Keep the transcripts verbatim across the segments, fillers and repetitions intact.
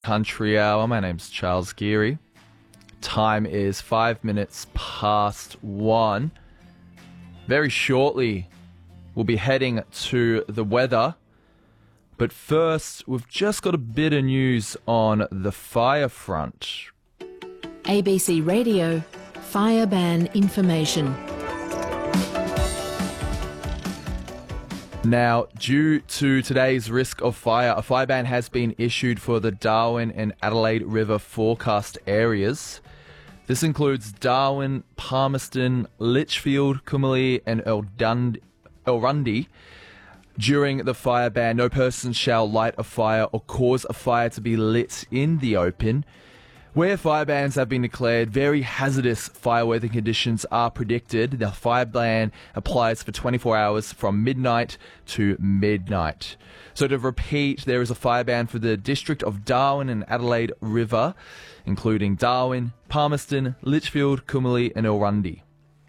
Country Hour. My name's Charles Geary. Time is five minutes past one. Very shortly, we'll be heading to the weather. But first, we've just got a bit of news on the fire front. A B C Radio, fire ban information. Now, due to today's risk of fire, a fire ban has been issued for the Darwin and Adelaide River forecast areas. This includes Darwin, Palmerston, Litchfield, Kumuli and Elundi. During the fire ban, no person shall light a fire or cause a fire to be lit in the open. Where fire bans have been declared, very hazardous fire weather conditions are predicted. The fire ban applies for twenty-four hours from midnight to midnight. So to repeat, there is a fire ban for the district of Darwin and Adelaide River, including Darwin, Palmerston, Litchfield, Kumuli and Elundi.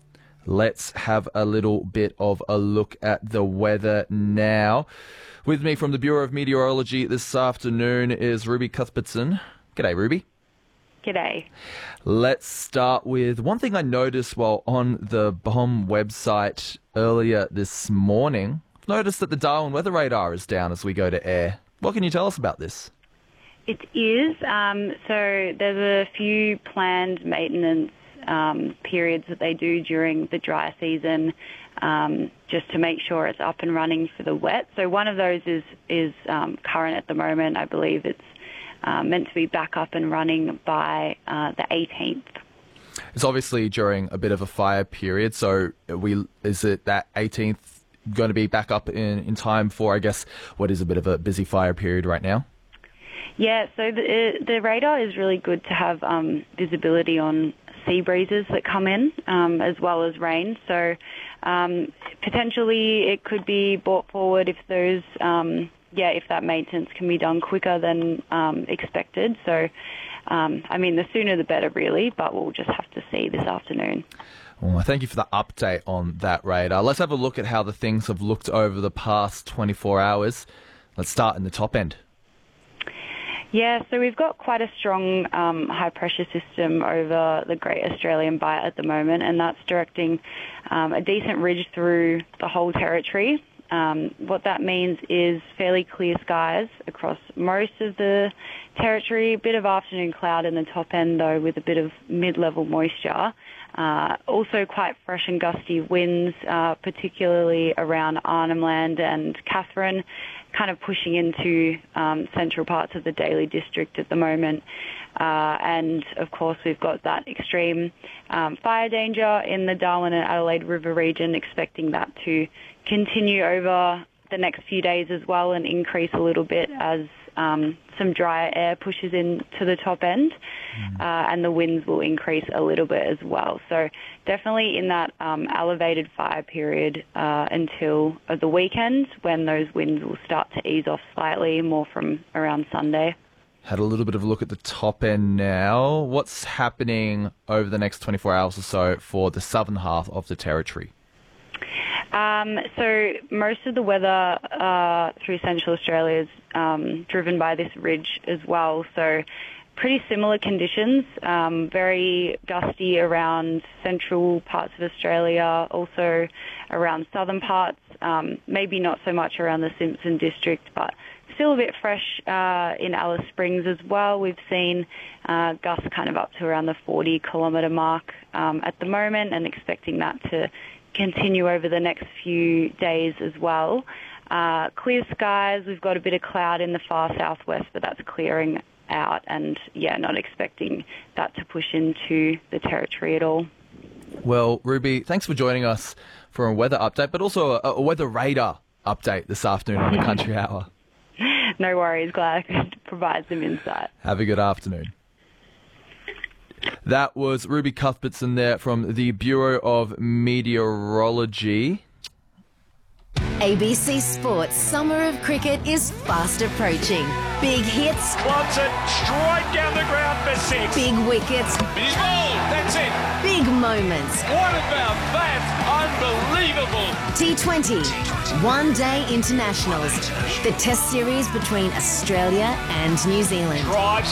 Let's have a little bit of a look at the weather now. With me from the Bureau of Meteorology this afternoon is Ruby Cuthbertson. G'day, Ruby. G'day. Let's start with one thing I noticed while on the B O M website earlier this morning. I've noticed that the Darwin weather radar is down as we go to air. What can you tell us about this? It is. Um, so there's a few planned maintenance um, periods that they do during the dry season um, just to make sure it's up and running for the wet. So one of those is, is um, current at the moment. I believe it's Uh, meant to be back up and running by uh, the eighteenth. It's obviously during a bit of a fire period, so we is it that eighteenth going to be back up in, in time for, I guess, what is a bit of a busy fire period right now? Yeah, so the, the radar is really good to have um, visibility on sea breezes that come in, um, as well as rain. So um, potentially it could be brought forward if those... Um, yeah, if that maintenance can be done quicker than um, expected. So, um, I mean, the sooner the better, really, but we'll just have to see this afternoon. Well, thank you for the update on that radar. Let's have a look at how the things have looked over the past twenty-four hours. Let's start in the top end. Yeah, so we've got quite a strong um, high-pressure system over the Great Australian Bight at the moment, and that's directing um, a decent ridge through the whole territory. Um, what that means is fairly clear skies across most of the territory, a bit of afternoon cloud in the top end though with a bit of mid-level moisture. Uh, also quite fresh and gusty winds, uh, particularly around Arnhem Land and Katherine, kind of pushing into um, central parts of the Daly district at the moment. Uh, and of course we've got that extreme um, fire danger in the Darwin and Adelaide River region, expecting that to continue over the next few days as well and increase a little bit as um, some drier air pushes into the top end, uh, and the winds will increase a little bit as well. So definitely in that um, elevated fire period uh, until uh, the weekend, when those winds will start to ease off slightly more from around Sunday. Had a little bit of a look at the top end now. What's happening over the next twenty-four hours or so for the southern half of the territory? Um, so most of the weather uh, through Central Australia is um, driven by this ridge as well. So pretty similar conditions, um, very gusty around central parts of Australia, also around southern parts, um, maybe not so much around the Simpson district, but still a bit fresh uh, in Alice Springs as well. We've seen uh, gusts kind of up to around the forty kilometre mark um, at the moment, and expecting that to continue over the next few days as well. Uh, clear skies, we've got a bit of cloud in the far southwest, but that's clearing out, and yeah, not expecting that to push into the territory at all. Well, Ruby, thanks for joining us for a weather update, but also a, a weather radar update this afternoon on the Country Hour. No worries, glad I could provide some insight. Have a good afternoon. That was Ruby Cuthbertson there from the Bureau of Meteorology. A B C Sports Summer of Cricket is fast approaching. Big hits. Wants it straight down the ground for six. Big wickets. He's bowled. That's it. Big moments. What about that? Unbelievable. T twenty. One Day Internationals. The Test series between Australia and New Zealand. Drives